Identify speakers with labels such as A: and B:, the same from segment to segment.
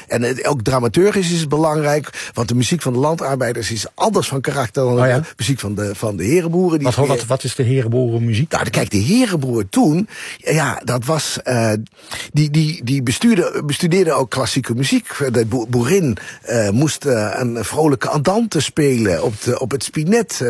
A: En ook dramaturgisch is het belangrijk, want de muziek van de landarbeiders is anders van karakter dan de muziek van de herenboeren.
B: Wat is de herenboerenmuziek?
A: Nou, kijk, de herenboer toen, dat was, die bestudeerde ook klassieke muziek. De boerin moest een vrolijke andante spelen op het spinet.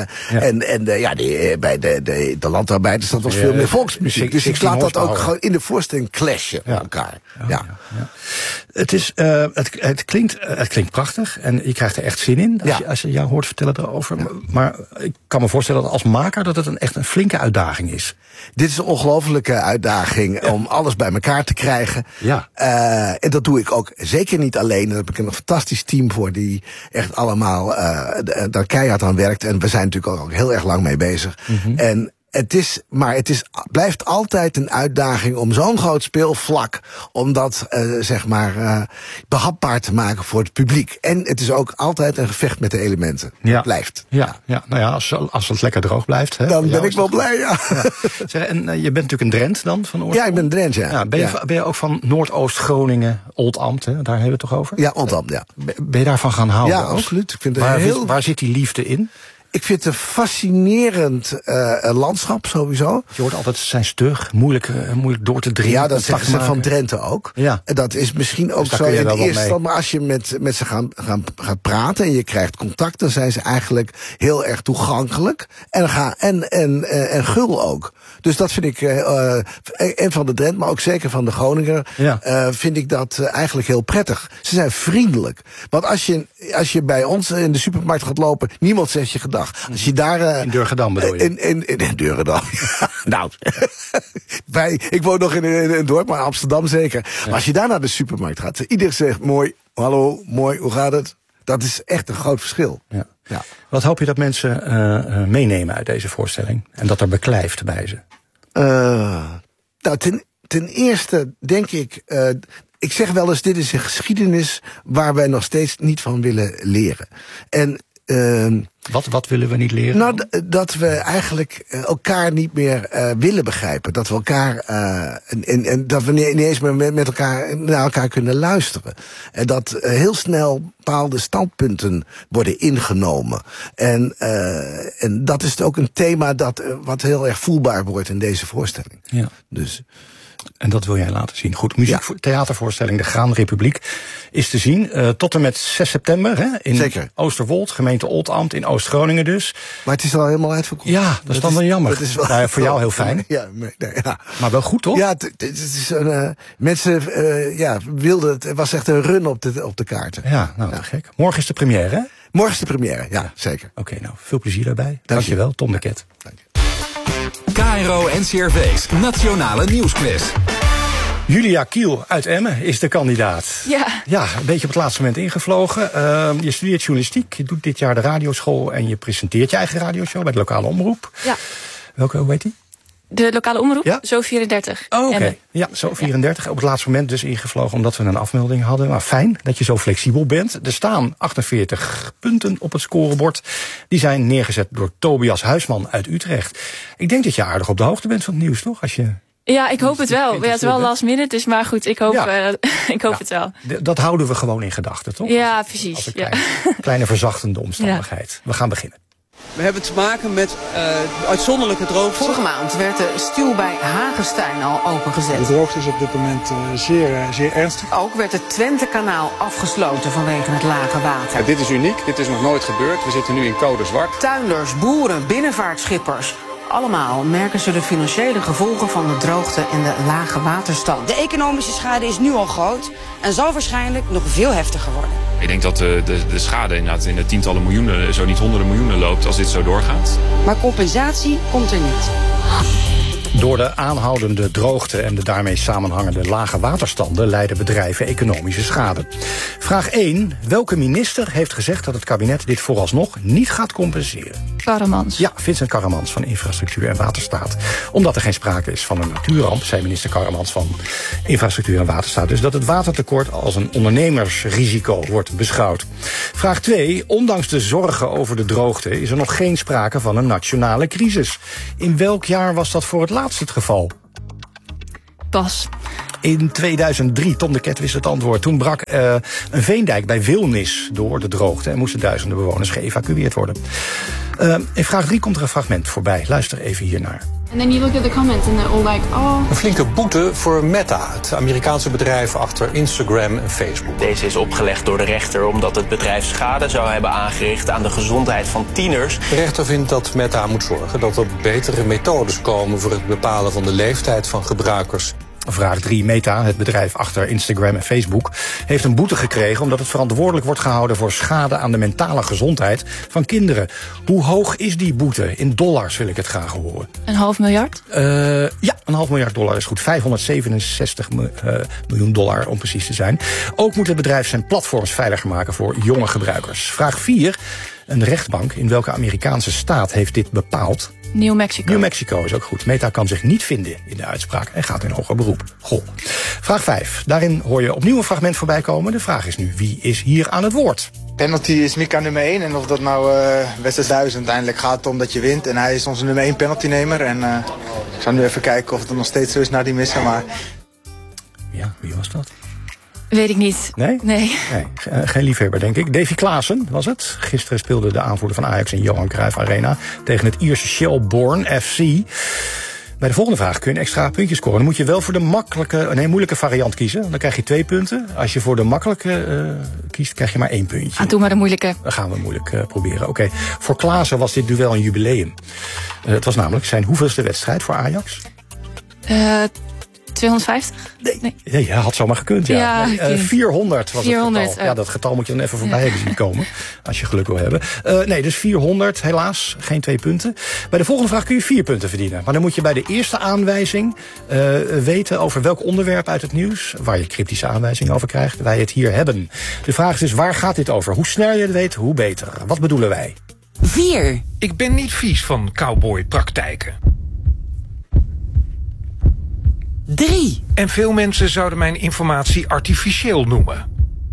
A: Bij de landarbeiders, dat was veel meer volksmuziek. Dus ik laat dat ook gewoon in de voorstelling clashen met elkaar. Ja.
B: Het klinkt prachtig en je krijgt er echt zin in als je jou hoort vertellen erover. Ja. Maar ik kan me voorstellen dat als maker dat het echt een flinke uitdaging is.
A: Dit is een ongelofelijke uitdaging om alles bij elkaar te krijgen. Ja. En dat doe ik ook zeker niet alleen. Daar heb ik een fantastisch team voor die echt allemaal daar keihard aan werkt. En we zijn natuurlijk ook heel erg lang mee bezig. Mm-hmm. En blijft altijd een uitdaging om zo'n groot speelvlak, om dat behapbaar te maken voor het publiek. En het is ook altijd een gevecht met de elementen. Ja. Het blijft.
B: Ja. Nou ja, als het lekker droog blijft. Hè,
A: dan ben ik wel blij, ja.
B: Zeg, en je bent natuurlijk een Drent dan van oorsprong?
A: Ja, ik ben Drent, ja.
B: Ben je ook van Noordoost-Groningen, Oldambt, hè? Daar hebben we het toch over?
A: Ja, Oldambt, ja.
B: Ben je daarvan gaan houden?
A: Ja, absoluut. Ik vind
B: waar zit die liefde in?
A: Ik vind het een fascinerend landschap, sowieso.
B: Je hoort altijd, ze zijn stug, moeilijk door te dringen.
A: Ja, dat zeggen ze van Drenthe ook. Ja. En dat is misschien ook zo in de eerste stand. Maar als je met ze gaat praten en je krijgt contact, dan zijn ze eigenlijk heel erg toegankelijk. En gul ook. Dus dat vind ik, en van de Drent, maar ook zeker van de Groninger, vind ik dat eigenlijk heel prettig. Ze zijn vriendelijk. Want als je bij ons in de supermarkt gaat lopen, niemand zegt je gedag. Als je daar,
B: in Durgedam bedoel je?
A: In Durgedam. Nou, ik woon nog in een dorp, maar Amsterdam zeker. Ja. Maar als je daar naar de supermarkt gaat, iedereen zegt mooi, hallo, mooi, hoe gaat het? Dat is echt een groot verschil. Ja.
B: Ja. Wat hoop je dat mensen meenemen uit deze voorstelling? En dat er beklijft bij ze?
A: Nou, ten eerste denk ik, ik zeg wel eens, dit is een geschiedenis waar wij nog steeds niet van willen leren. En
B: Wat willen we niet leren?
A: Nou, dat we eigenlijk elkaar niet meer willen begrijpen. Dat we elkaar en dat we niet eens meer met elkaar naar elkaar kunnen luisteren. En dat heel snel bepaalde standpunten worden ingenomen. En dat is ook een thema wat heel erg voelbaar wordt in deze voorstelling. Ja. Dus.
B: En dat wil jij laten zien. Goed, theatervoorstelling De Graanrepubliek is te zien tot en met 6 september hè, in Oosterwold, gemeente Oldambt, in Oost-Groningen dus.
A: Maar het is al helemaal uitverkocht.
B: Ja, dat is dan wel jammer. Dat is wel voor jou heel fijn. Ja. Maar wel goed, toch?
A: Ja, het is mensen wilden het. Het was echt een run op de kaarten.
B: Ja, gek. Morgen is de première, hè?
A: Morgen is de première, ja, zeker.
B: Oké, nou, veel plezier daarbij. Dankjewel, Tom de Ket.
A: Dank je.
C: KRO NCRV's Nationale Nieuwsquiz.
B: Julia Kiel uit Emmen is de kandidaat.
D: Ja,
B: een beetje op het laatste moment ingevlogen. Je studeert journalistiek, je doet dit jaar de radioschool en je presenteert je eigen radioshow bij de lokale omroep.
D: Ja.
B: Hoe heet die?
D: De lokale omroep, Zo 34.
B: Oh, oké. Ja, Zo 34. Op het laatste moment dus ingevlogen omdat we een afmelding hadden. Maar fijn dat je zo flexibel bent. Er staan 48 punten op het scorebord. Die zijn neergezet door Tobias Huisman uit Utrecht. Ik denk dat je aardig op de hoogte bent van het nieuws, toch?
D: Ja, ik hoop het wel. Ja, het is wel last minute, dus maar goed, ik hoop het wel.
B: Dat houden we gewoon in gedachten, toch?
D: Ja, precies.
B: Als een kleine verzachtende omstandigheid. Ja. We gaan beginnen.
E: We hebben te maken met uitzonderlijke droogte.
F: Vorige maand werd de stuw bij Hagestein al opengezet.
G: De droogte is op dit moment zeer ernstig.
F: Ook werd het Twentekanaal afgesloten vanwege het lage water.
H: Ja, dit is uniek, dit is nog nooit gebeurd. We zitten nu in code zwart.
F: Tuinders, boeren, binnenvaartschippers. Allemaal merken ze de financiële gevolgen van de droogte en de lage waterstand.
I: De economische schade is nu al groot en zal waarschijnlijk nog veel heftiger worden.
J: Ik denk dat de schade inderdaad in de tientallen miljoenen, zo niet honderden miljoenen loopt als dit zo doorgaat.
I: Maar compensatie komt er niet.
B: Door de aanhoudende droogte en de daarmee samenhangende lage waterstanden lijden bedrijven economische schade. Vraag 1. Welke minister heeft gezegd dat het kabinet dit vooralsnog niet gaat compenseren?
D: Karremans.
B: Ja, Vincent Karremans van Infrastructuur en Waterstaat. Omdat er geen sprake is van een natuurramp, zei minister Karremans van Infrastructuur en Waterstaat. Dus dat het watertekort als een ondernemersrisico wordt beschouwd. Vraag 2. Ondanks de zorgen over de droogte is er nog geen sprake van een nationale crisis. In welk jaar was dat voor het laatst het geval?
D: Pas.
B: In 2003, Tom de Ket wist het antwoord. Toen brak een veendijk bij Wilnis door de droogte en moesten duizenden bewoners geëvacueerd worden. In vraag 3 komt er een fragment voorbij. Luister even hiernaar.
K: And then you look at the comments and they're all like, oh.
L: Een flinke boete voor Meta, het Amerikaanse bedrijf achter Instagram en Facebook.
M: Deze is opgelegd door de rechter omdat het bedrijf schade zou hebben aangericht aan de gezondheid van tieners.
L: De rechter vindt dat Meta moet zorgen dat er betere methodes komen voor het bepalen van de leeftijd van gebruikers.
B: Vraag 3. Meta, het bedrijf achter Instagram en Facebook, heeft een boete gekregen omdat het verantwoordelijk wordt gehouden voor schade aan de mentale gezondheid van kinderen. Hoe hoog is die boete? In dollars wil ik het graag horen.
D: $500 miljoen?
B: Ja, $500 miljoen is goed. $567 miljoen om precies te zijn. Ook moet het bedrijf zijn platforms veiliger maken voor jonge gebruikers. Vraag 4. Een rechtbank in welke Amerikaanse staat heeft dit bepaald?
D: New Mexico.
B: New Mexico is ook goed. Meta kan zich niet vinden in de uitspraak en gaat in hoger beroep. Goh. Vraag 5. Daarin hoor je opnieuw een fragment voorbij komen. De vraag is nu, wie is hier aan het woord?
N: Penalty is Mika nummer 1. En of dat nou wedstrijd 1000 uiteindelijk gaat om dat je wint. En hij is onze nummer 1 penaltynemer. En ik zal nu even kijken of het nog steeds zo is na die missen. Maar...
B: Ja, wie was dat?
D: Weet ik niet.
B: Nee? Geen liefhebber, denk ik. Davy Klaassen was het. Gisteren speelde de aanvoerder van Ajax in Johan Cruijff Arena tegen het Ierse Shelbourne FC. Bij de volgende vraag kun je een extra puntje scoren. Dan moet je wel voor de moeilijke variant kiezen. Dan krijg je 2 punten. Als je voor de makkelijke kiest, krijg je maar 1 puntje.
D: Doe maar de moeilijke.
B: Dan gaan we moeilijk proberen. Oké. Voor Klaassen was dit duel een jubileum. Het was namelijk zijn hoeveelste wedstrijd voor Ajax?
D: 250?
B: Nee. Ja, had zomaar gekund. Ja. 400 was 400, het getal. Ja, dat getal moet je dan even voorbij hebben zien komen. Als je geluk wil hebben. Dus 400, helaas. Geen 2 punten. Bij de volgende vraag kun je 4 punten verdienen. Maar dan moet je bij de eerste aanwijzing weten over welk onderwerp uit het nieuws, waar je cryptische aanwijzingen over krijgt, wij het hier hebben. De vraag is dus, waar gaat dit over? Hoe sneller je het weet, hoe beter. Wat bedoelen wij?
O: 4. Ik ben niet vies van cowboypraktijken. 3. En veel mensen zouden mijn informatie artificieel noemen.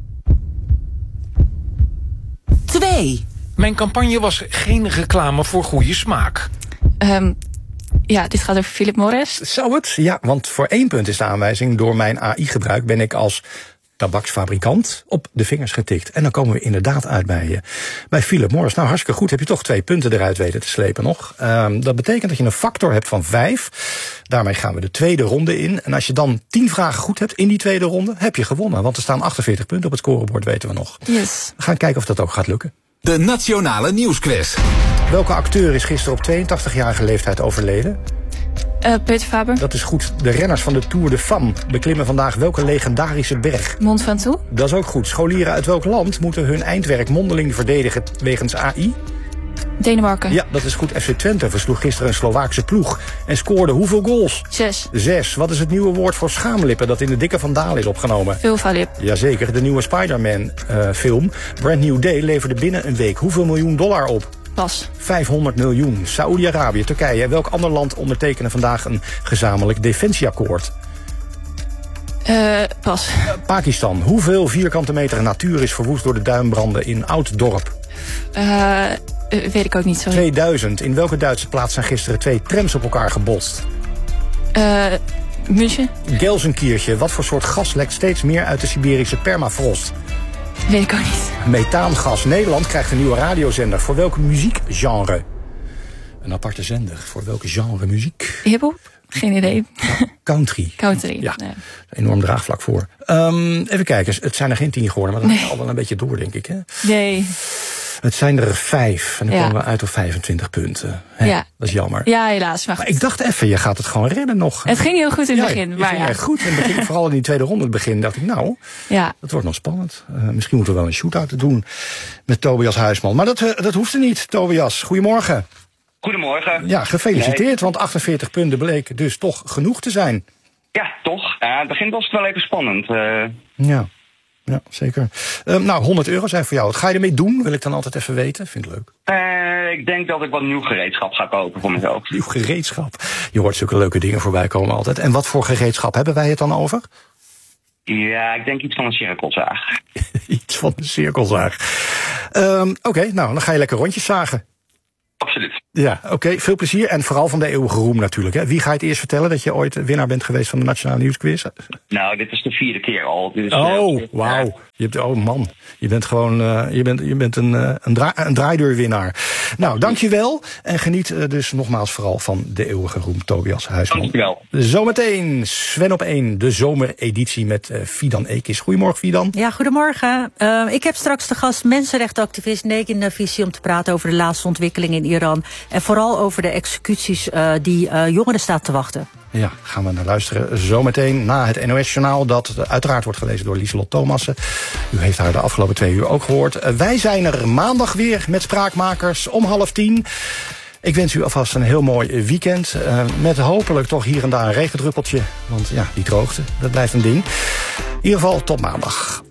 O: 2. Mijn campagne was geen reclame voor goede smaak.
D: Ja, dit gaat over Philip Morris.
B: Zou het? Ja, want voor 1 punt is de aanwijzing, door mijn AI-gebruik ben ik als tabaksfabrikant op de vingers getikt. En dan komen we inderdaad uit bij Philip Morris. Nou, hartstikke goed. Heb je toch 2 punten eruit weten te slepen nog. Dat betekent dat je een factor hebt van 5. Daarmee gaan we de tweede ronde in. En als je dan 10 vragen goed hebt in die tweede ronde, heb je gewonnen. Want er staan 48 punten op het scorebord, weten we nog.
D: Yes.
B: We gaan kijken of dat ook gaat lukken.
C: De Nationale Nieuwsquiz.
B: Welke acteur is gisteren op 82-jarige leeftijd overleden?
D: Peter Faber.
B: Dat is goed. De renners van de Tour de Femme beklimmen vandaag welke legendarische berg?
D: Mont Ventoux.
B: Dat is ook goed. Scholieren uit welk land moeten hun eindwerk mondeling verdedigen wegens AI?
D: Denemarken.
B: Ja, dat is goed. FC Twente versloeg gisteren een Slovaakse ploeg en scoorde hoeveel goals?
D: 6.
B: Wat is het nieuwe woord voor schaamlippen dat in de Dikke Van Dalen is opgenomen?
D: Vulvalip.
B: Jazeker. De nieuwe Spider-Man film Brand New Day leverde binnen een week hoeveel miljoen dollar op?
D: Pas.
B: 500 miljoen. Saoedi-Arabië, Turkije. Welk ander land ondertekenen vandaag een gezamenlijk defensieakkoord?
D: Pas.
B: Pakistan. Hoeveel vierkante meter natuur is verwoest door de duinbranden in Ouddorp?
D: Weet ik ook niet zo.
B: 2000. In welke Duitse plaats zijn gisteren 2 trams op elkaar gebotst?
D: München.
B: Gelsenkirchen. Wat voor soort gas lekt steeds meer uit de Siberische permafrost?
D: Weet ik ook niet.
B: Methaangas. Nederland krijgt een nieuwe radiozender. Voor welke muziekgenre? Een aparte zender. Voor welke genre muziek?
D: Hiphop? Geen idee.
B: Country. Ja,
D: nee.
B: Enorm draagvlak voor. Even kijken. Het zijn er geen 10 geworden, maar dat is al wel een beetje door, denk ik. Hè?
D: Nee.
B: Het zijn er 5. En dan komen we uit op 25 punten.
D: Ja.
B: Dat is jammer.
D: Ja, helaas. Maar
B: ik dacht even, je gaat het gewoon redden nog.
D: Het ging heel goed in het begin.
B: Het ging echt goed. In het begin, vooral in die tweede ronde, het begin, dacht ik, nou, dat wordt nog spannend. Misschien moeten we wel een shootout doen met Tobias Huisman. Maar dat hoeft er niet, Tobias. Goedemorgen.
P: Goedemorgen.
B: Ja, gefeliciteerd, want 48 punten bleek dus toch genoeg te zijn.
P: Ja, toch. Het begin was het wel even spannend.
B: Ja, zeker. Nou, €100 zijn voor jou. Wat ga je ermee doen? Wil ik dan altijd even weten. Vind ik leuk.
P: Ik denk dat ik wat nieuw gereedschap ga kopen voor mezelf.
B: Nieuw gereedschap? Je hoort zulke leuke dingen voorbij komen altijd. En wat voor gereedschap hebben wij het dan over?
P: Ja, ik denk iets van een cirkelzaag.
B: Iets van een cirkelzaag. Oké, nou, dan ga je lekker rondjes zagen.
P: Absoluut.
B: Ja, oké, veel plezier. En vooral van de eeuwige roem natuurlijk. Hè. Wie ga je het eerst vertellen dat je ooit winnaar bent geweest van de Nationale Nieuwsquiz?
P: Nou, dit is de 4e keer al. Dus,
B: wauw. Je bent gewoon je bent een draaideurwinnaar. Nou, dankjewel. En geniet dus nogmaals vooral van de eeuwige roem, Tobias Huisman.
P: Dankjewel.
B: Zometeen Sven op 1, de zomereditie met Fidan Ekis. Goedemorgen, Fidan.
Q: Ja, goedemorgen. Ik heb straks de gast mensenrechtenactivist Negin Nafisi om te praten over de laatste ontwikkelingen in Iran. En vooral over de executies die jongeren staat te wachten.
B: Ja, gaan we naar luisteren zometeen na het NOS-journaal... dat uiteraard wordt gelezen door Lieselot Thomassen. U heeft haar de afgelopen 2 uur ook gehoord. Wij zijn er maandag weer met Spraakmakers om 9:30. Ik wens u alvast een heel mooi weekend. Met hopelijk toch hier en daar een regendruppeltje. Want ja, die droogte, dat blijft een ding. In ieder geval tot maandag.